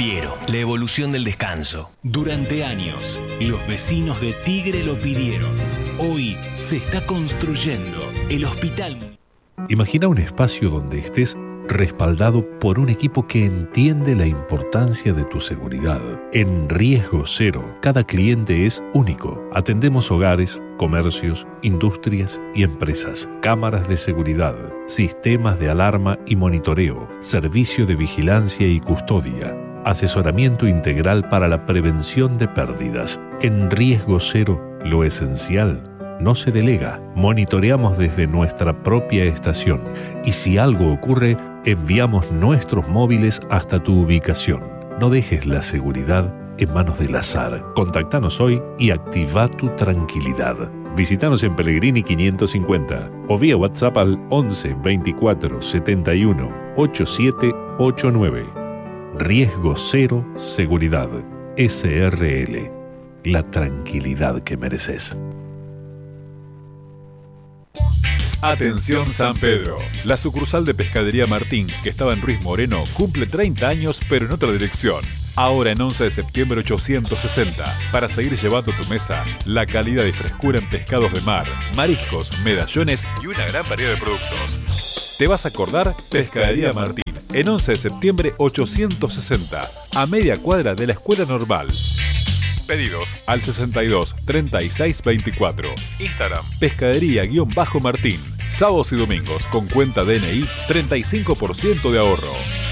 Piero, la evolución del descanso. Durante años, los vecinos de Tigre lo pidieron. Hoy se está construyendo el hospital. Imagina un espacio donde estés respaldado por un equipo que entiende la importancia de tu seguridad. En Riesgo Cero, cada cliente es único. Atendemos hogares, comercios, industrias y empresas, cámaras de seguridad, sistemas de alarma y monitoreo, servicio de vigilancia y custodia, asesoramiento integral para la prevención de pérdidas. En Riesgo Cero, lo esencial no se delega. Monitoreamos desde nuestra propia estación y si algo ocurre, enviamos nuestros móviles hasta tu ubicación. No dejes la seguridad en manos del azar. Contáctanos hoy y activa tu tranquilidad. Visítanos en Pellegrini 550 o vía WhatsApp al 11 24 71 8789. Riesgo Cero Seguridad. SRL. La tranquilidad que mereces. Atención San Pedro. La sucursal de Pescadería Martín, que estaba en Ruiz Moreno, cumple 30 años pero en otra dirección. Ahora en 11 de septiembre 860, para seguir llevando a tu mesa la calidad y frescura en pescados de mar, mariscos, medallones y una gran variedad de productos. ¿Te vas a acordar? Pescadería Martín, en 11 de septiembre 860, a media cuadra de la Escuela Normal. Pedidos al 62 36 24. Instagram, pescadería-martín. Sábados y domingos con cuenta DNI, 35% de ahorro.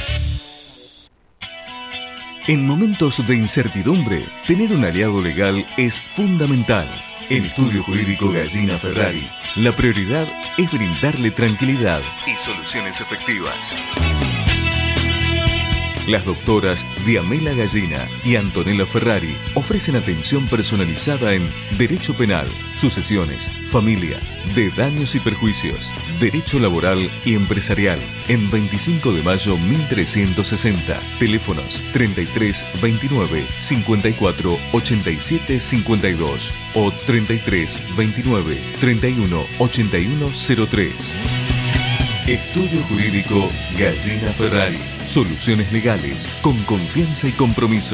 En momentos de incertidumbre, tener un aliado legal es fundamental. En Estudio Jurídico Gallina Ferrari, la prioridad es brindarle tranquilidad y soluciones efectivas. Las doctoras Diamela Gallina y Antonella Ferrari ofrecen atención personalizada en Derecho Penal, Sucesiones, Familia, de Daños y Perjuicios, Derecho Laboral y Empresarial, en 25 de mayo 1360. Teléfonos 33 29 54 87 52 o 33 29 31 81 03. Estudio Jurídico Gallina Ferrari. Soluciones legales con confianza y compromiso.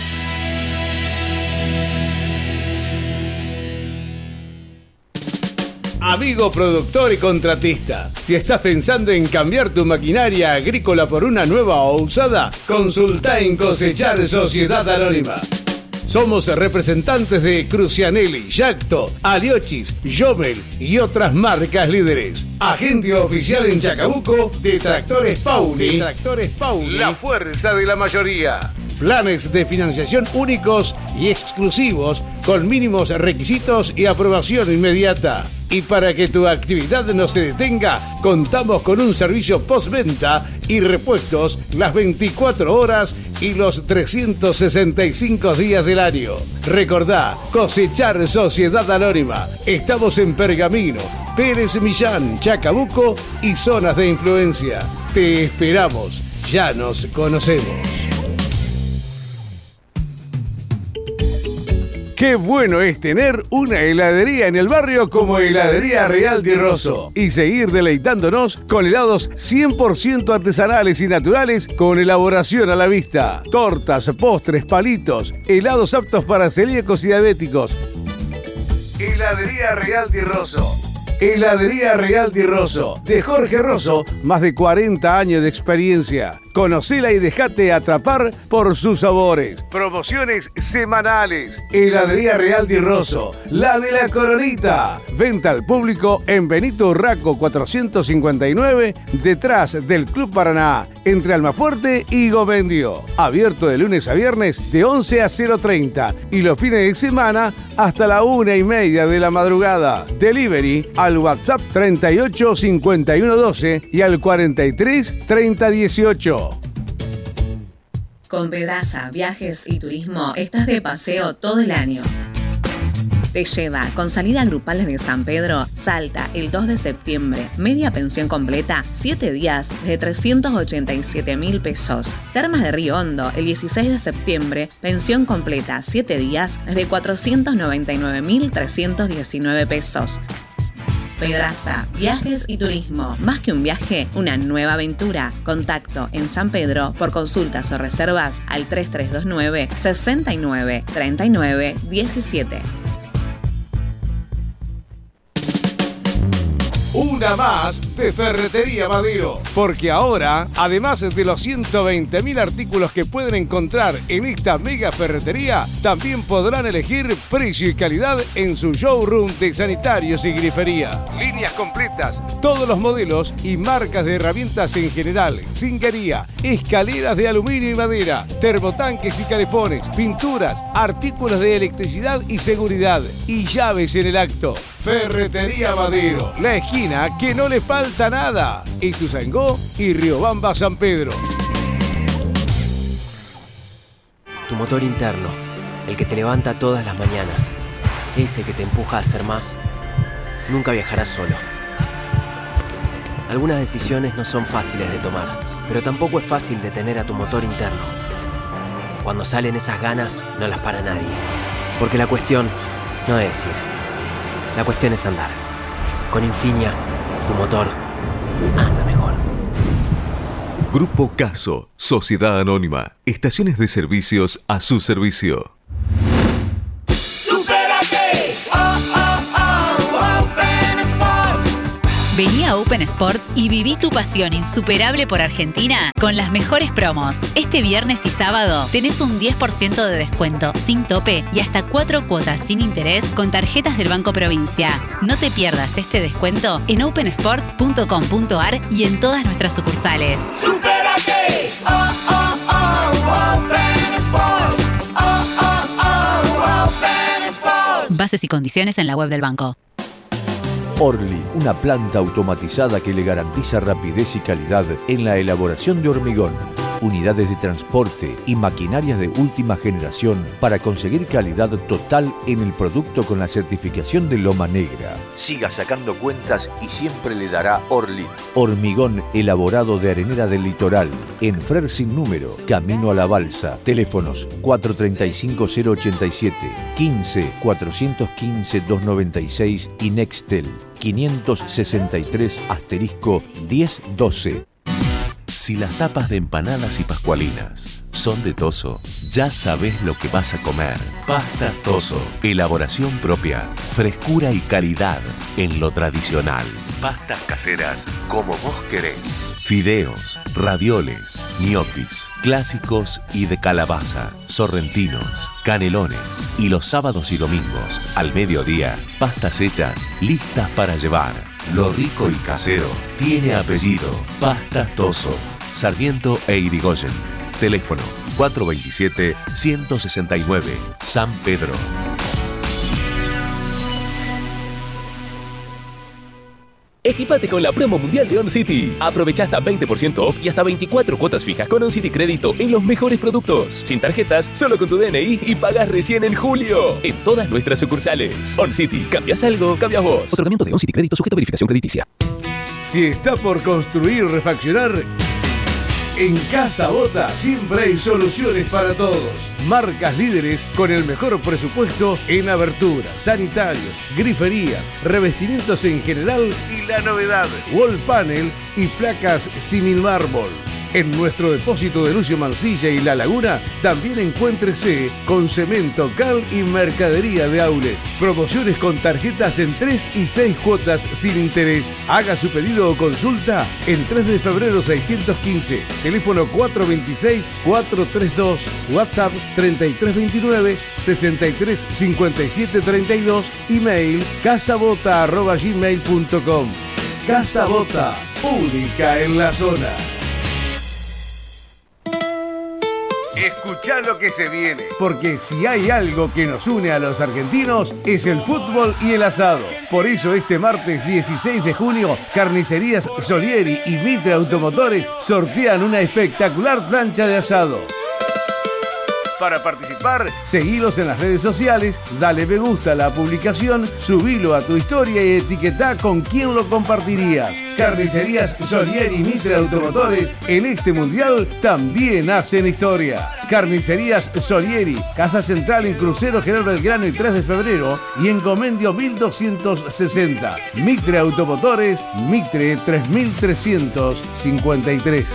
Amigo productor y contratista, si estás pensando en cambiar tu maquinaria agrícola por una nueva o usada, consulta en Cosechar Sociedad Anónima. Somos representantes de Crucianelli, Yacto, Aliochis, Jomel y otras marcas líderes. Agente oficial en Chacabuco de Tractores Pauli. La fuerza de la mayoría. Planes de financiación únicos y exclusivos con mínimos requisitos y aprobación inmediata. Y para que tu actividad no se detenga, contamos con un servicio postventa y repuestos las 24 horas y los 365 días del año. Recordá, Cosechar Sociedad Anónima. Estamos en Pergamino, Pérez Millán, Chacabuco y zonas de influencia. Te esperamos. Ya nos conocemos. Qué bueno es tener una heladería en el barrio como Heladería Real Di Rosso y seguir deleitándonos con helados 100% artesanales y naturales con elaboración a la vista. Tortas, postres, palitos, helados aptos para celíacos y diabéticos. Heladería Real Di Rosso. Heladería Real Di Rosso, de Jorge Rosso, más de 40 años de experiencia. Conocela y dejate atrapar por sus sabores. Promociones semanales. Heladería Real Di Rosso, la de la Coronita. Venta al público en Benito Urraco 459, detrás del Club Paraná, entre Almafuerte y Gomendio. Abierto de lunes a viernes de 11 a 0:30 y los fines de semana hasta la 1:30 de la madrugada. Delivery al WhatsApp 38 51 12 y al 43 30 18. Con Pedraza, Viajes y Turismo estás de paseo todo el año. Te lleva con salida grupal desde San Pedro, Salta, el 2 de septiembre, media pensión completa, 7 días de 387.000 pesos. Termas de Río Hondo, el 16 de septiembre, pensión completa, 7 días de 499.319 pesos. Pedraza, viajes y turismo. Más que un viaje, una nueva aventura. Contacto en San Pedro por consultas o reservas al 3329 69 39 17. Una más de Ferretería Madero, porque ahora, además de los 120.000 artículos que pueden encontrar en esta mega ferretería, también podrán elegir precio y calidad en su showroom de sanitarios y grifería. Líneas completas, todos los modelos y marcas de herramientas en general, zinquería, escaleras de aluminio y madera, termotanques y calefones, pinturas, artículos de electricidad y seguridad y llaves en el acto. Ferretería Madero, la esquina que no le falta nada. Ituzaingó y Riobamba San Pedro. Tu motor interno, el que te levanta todas las mañanas, ese que te empuja a hacer más, nunca viajarás solo. Algunas decisiones no son fáciles de tomar, pero tampoco es fácil detener a tu motor interno. Cuando salen esas ganas, no las para nadie. Porque la cuestión no es ir. La cuestión es andar. Con Infinia, tu motor anda mejor. Grupo Caso, Sociedad Anónima, estaciones de servicios a su servicio. Vení a Open Sports y viví tu pasión insuperable por Argentina con las mejores promos. Este viernes y sábado tenés un 10% de descuento sin tope y hasta 4 cuotas sin interés con tarjetas del Banco Provincia. No te pierdas este descuento en opensports.com.ar y en todas nuestras sucursales. ¡Supérate! Open Sports. Open Sports. Bases y condiciones en la web del banco. Orly, una planta automatizada que le garantiza rapidez y calidad en la elaboración de hormigón, unidades de transporte y maquinarias de última generación para conseguir calidad total en el producto con la certificación de Loma Negra. Siga sacando cuentas y siempre le dará Orly. Hormigón elaborado de arenera del litoral, en Frer sin número, camino a la balsa. Teléfonos 435-087, 15-415-296 y Nextel 563-1012. Si las tapas de empanadas y pascualinas son de Toso, ya sabes lo que vas a comer. Pasta Toso. Elaboración propia, frescura y calidad en lo tradicional. Pastas caseras como vos querés. Fideos, ravioles, ñoquis, clásicos y de calabaza, sorrentinos, canelones. Y los sábados y domingos, al mediodía, pastas hechas, listas para llevar. Lo rico y casero tiene apellido. Pasta Toso. Sarmiento e Irigoyen. Teléfono 427-169. San Pedro. Equipate con la promo mundial de OnCity. Aprovecha hasta 20% off y hasta 24 cuotas fijas con OnCity Crédito en los mejores productos. Sin tarjetas, solo con tu DNI y pagas recién en julio. En todas nuestras sucursales. OnCity. ¿Cambias algo? Cambias vos. Otorgamiento de OnCity Crédito sujeto a verificación crediticia. Si está por construir o refaccionar, en Casa Bota siempre hay soluciones para todos. Marcas líderes con el mejor presupuesto en aberturas, sanitarios, griferías, revestimientos en general y la novedad, wall panel y placas símil mármol. En nuestro depósito de Lucio Mancilla y La Laguna también encuéntrese con cemento, cal y mercadería de outlet. Promociones con tarjetas en 3 y 6 cuotas sin interés. Haga su pedido o consulta en 3 de febrero 615. Teléfono 426-432. WhatsApp 3329-635732. Email casabota@gmail.com. Casa Bota, única en la zona. Escuchá lo que se viene, porque si hay algo que nos une a los argentinos es el fútbol y el asado. Por eso este martes 16 de junio, Carnicerías Solieri y Mitre Automotores sortean una espectacular plancha de asado. Para participar, seguilos en las redes sociales, dale me gusta a la publicación, subilo a tu historia y etiquetá con quién lo compartirías. Carnicerías Solieri y Mitre Automotores en este mundial también hacen historia. Carnicerías Solieri, Casa Central en Crucero General Belgrano y 3 de febrero y en Comendio 1260. Mitre Automotores, Mitre 3353.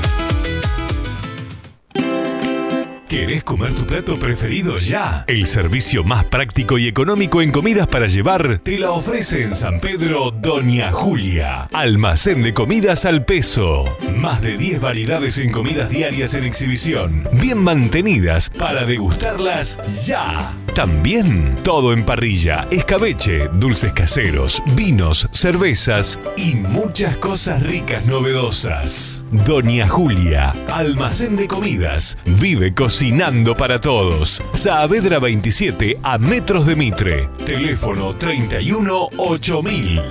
¿Querés comer tu plato preferido ya? El servicio más práctico y económico en comidas para llevar te la ofrece en San Pedro Doña Julia. Almacén de comidas al peso. Más de 10 variedades en comidas diarias en exhibición. Bien mantenidas para degustarlas ya. También todo en parrilla, escabeche, dulces caseros, vinos, cervezas y muchas cosas ricas novedosas. Doña Julia, almacén de comidas. Vive cocinando para todos. Saavedra 27 a metros de Mitre. Teléfono 31 8000.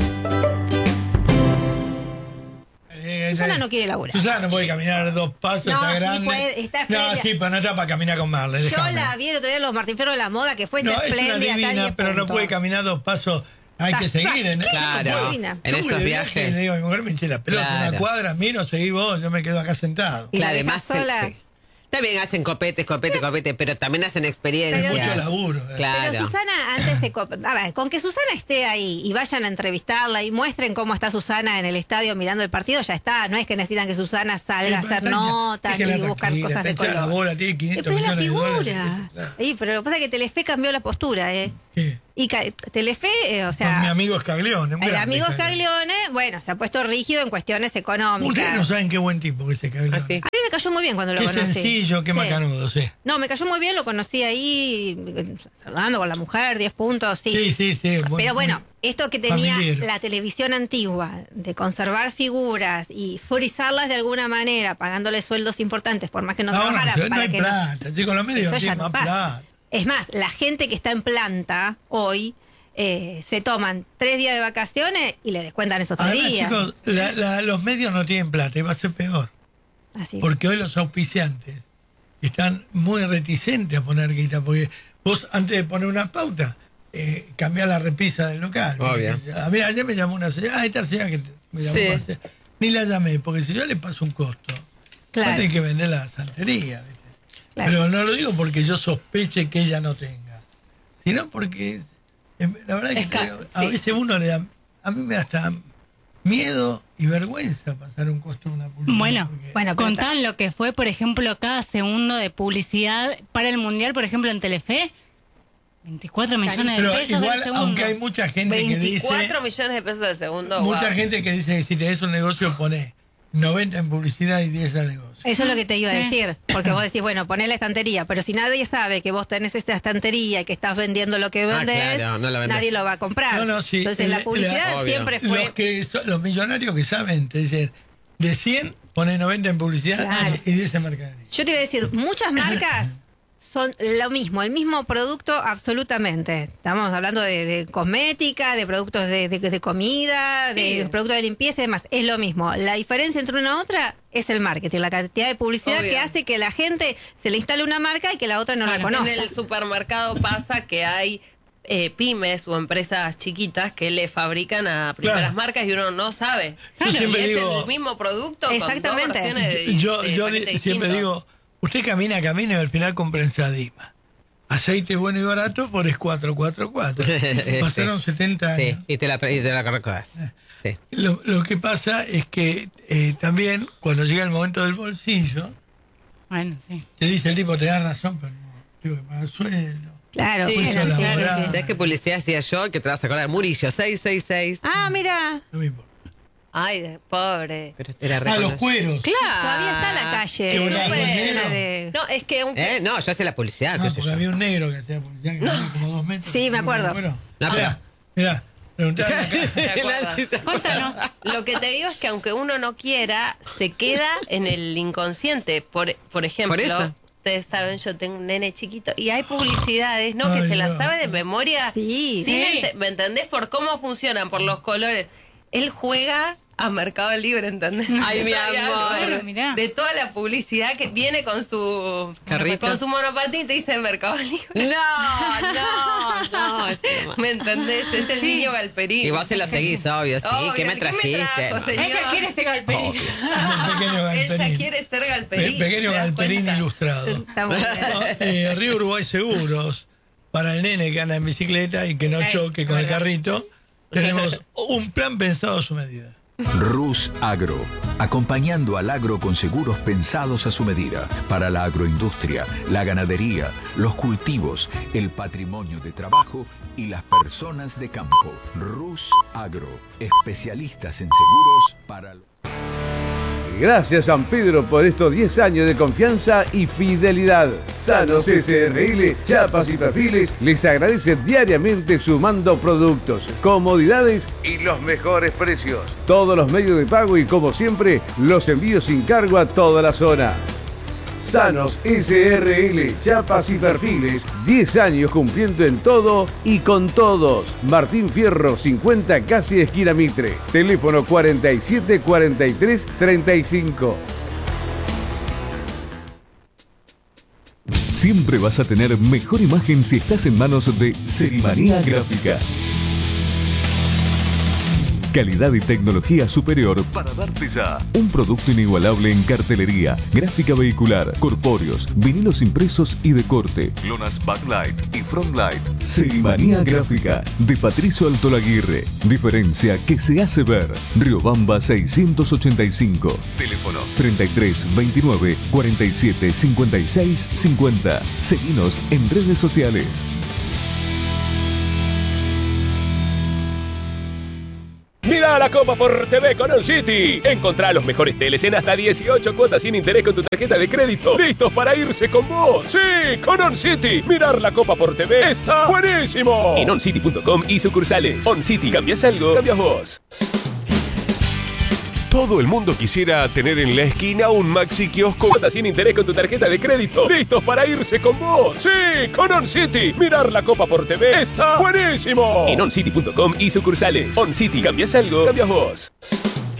Susana no quiere laburar. Susana no puede caminar 2 pasos, No, está sí grande. puede, está no, espléndida. sí, pero no está para caminar con Marley. Yo déjame. la vi el otro día en los Martín Fierro de la Moda, que fue No, es una espléndida. divina, pero no puede caminar 2 pasos. Hay que seguir en Claro, en esos viajes. Le digo a mi mujer, me hinché la pelota, Claro. una cuadra, miro, seguí vos, yo me quedo acá sentado. Claro, además sí. También hacen copete, pero también hacen experiencias. Mucho laburo. Claro. Pero Susana, antes de... A ver, con que Susana esté ahí y vayan a entrevistarla y muestren cómo está Susana en el estadio mirando el partido, ya está. No es que necesitan que Susana salga a hacer notas ni buscar cosas de color. La bola, tiene 500 Pero es la millones de dólares. figura. Sí, pero lo que pasa es que Telefe cambió la postura, ¿eh? ¿Qué? Y Telefe, o sea... Con mi amigo Scaglione. El amigo Scaglione, bueno, se ha puesto rígido en cuestiones económicas. Ustedes no saben qué buen tipo que es Scaglione. A mí me cayó muy bien cuando lo Qué conocí. sencillo, qué Sí. macanudo, sí. No, me cayó muy bien, lo conocí ahí, saludando con la mujer, 10 puntos, sí. Sí. Pero bueno, esto que tenía familiar. la televisión antigua, de conservar figuras y frizarlas de alguna manera, pagándoles sueldos importantes, por más que no Ahora trabajaran. no hay plata, chicos, los medios Eso ya tienen no más pasa. plata. Es más, la gente que está en planta hoy se toman 3 días de vacaciones y le descuentan esos 3 Además, días. chicos, los medios no tienen plata y va a ser peor. Así. Porque hoy los auspiciantes están muy reticentes a poner guita, porque vos antes de poner una pauta, cambiás la repisa del local. Obvio. A mí ayer me llamó una señora, esta señora que me llamó Sí. para hacer- ni la llamé, porque si yo le paso un costo, Claro. hay que vender la santería. ¿viste? Claro. Pero no lo digo porque yo sospeche que ella no tenga, sino porque la verdad es que a veces uno le da, a mí me da hasta miedo y vergüenza pasar un costo de una publicidad. Bueno, contaban lo que fue, por ejemplo, cada segundo de publicidad para el Mundial, por ejemplo, en Telefe. 24 millones de Pero pesos igual, al segundo. aunque hay mucha gente que dice... 24 millones de pesos al segundo. Mucha wow. gente que dice que si tenés un negocio pone 90 en publicidad y 10 al negocio. Eso es lo que te iba a decir, porque vos decís, bueno, ponés la estantería, pero si nadie sabe que vos tenés esta estantería y que estás vendiendo lo que vendés, claro, no la vendés. nadie lo va a comprar. No, no, sí. Entonces la publicidad siempre fue... Los millonarios que saben, te dicen, de 100 pone 90 en publicidad Claro. y 10 en mercadería. Yo te iba a decir, muchas marcas son lo mismo, el mismo producto absolutamente. Estamos hablando de cosmética, de productos de comida, de productos de limpieza y demás. Es lo mismo. La diferencia entre una y otra es el marketing, la cantidad de publicidad Obvio. que hace que la gente se le instale una marca y que la otra no la conozca. En el supermercado pasa que hay pymes o empresas chiquitas que le fabrican a primeras Claro. marcas y uno no sabe. Yo y siempre es digo- el mismo producto con dos Exactamente. versiones de Yo paquete siempre distinto. digo, usted camina y al final compra en Sadima. Aceite bueno y barato, Forest 444. Pasaron 70 años. Sí, y te la recordás. Sí. Lo que pasa es que también cuando llega el momento del bolsillo, Bueno, sí. te dice el tipo, te das razón, pero no, tengo que pagar sueldo. Claro, Sí, Juicio bueno, laboral. ¿Sabes qué publicidad hacía yo? Que te vas a acordar. Murillo, 666. Ah, mira. No me importa. Ay, pobre. Pero era Los cueros. Claro. Todavía está la calle. Qué súper buen llena negro. de... No, es que aunque... No, yo sé la publicidad. Ah, porque había un negro que hacía publicidad que tenía como 2 metros. Sí, me acuerdo. Bueno, No, mirá, preguntale ¿Te acá. acuerdas? Cuéntanos. Lo que te digo es que aunque uno no quiera, se queda en el inconsciente. Por ejemplo, Por eso. ustedes saben, yo tengo un nene chiquito y hay publicidades, ¿no? Que Ay, se las no. sabe de memoria. Sí. ¿Me entendés? Por cómo funcionan, por los colores. Él juega a Mercado Libre, ¿entendés? Ay, mi amor. Mirá. De toda la publicidad que viene con su Carrito. con su monopatín, te dice Mercado Libre. No. ¿Me entendés? Es el niño Galperín. Y vos se lo seguís, obvio, sí. Obvio, ¿Qué me trajiste? trajo, señor? Ella quiere ser Galperín. Pequeño Ella Galperín. quiere ser Galperín. Pequeño ¿te das Galperín cuenta? ilustrado. Está muy bien. Río Uruguay Seguros, para el nene que anda en bicicleta y que no choque con el carrito, tenemos un plan pensado a su medida. Rus Agro, acompañando al agro con seguros pensados a su medida, para la agroindustria, la ganadería, los cultivos, el patrimonio de trabajo y las personas de campo. Rus Agro, especialistas en seguros para... Gracias San Pedro por estos 10 años de confianza y fidelidad. Sanos SRL, Chapas y Perfiles les agradece diariamente sumando productos, comodidades y los mejores precios. Todos los medios de pago y como siempre, los envíos sin cargo a toda la zona. Sanos SRL, Chapas y Perfiles, 10 años cumpliendo en todo y con todos. Martín Fierro 50, casi esquina Mitre. Teléfono 47 43 35. Siempre vas a tener mejor imagen si estás en manos de Serimanía Gráfica. Calidad y tecnología superior para darte ya un producto inigualable en cartelería, gráfica vehicular, corpóreos, vinilos impresos y de corte, lonas backlight y frontlight. Serimanía Gráfica de Patricio Altolaguirre. Diferencia que se hace ver. Riobamba 685. Teléfono 33 29 47 56 50. Seguinos en redes sociales. Mira la Copa por TV con OnCity. Encontrá los mejores teles en hasta 18 cuotas sin interés con tu tarjeta de crédito. ¡Listos para irse con vos! ¡Sí! ¡Con OnCity! Mirar la Copa por TV está buenísimo. En oncity.com y sucursales. OnCity. ¿Cambias algo? Cambias vos. Todo el mundo quisiera tener en la esquina un Maxi Kiosco Cuotas sin interés con tu tarjeta de crédito. ¡Listos para irse con vos! ¡Sí! ¡Con OnCity! Mirar la Copa por TV está buenísimo. En oncity.com y sucursales. OnCity. ¿Cambias algo? Cambias vos.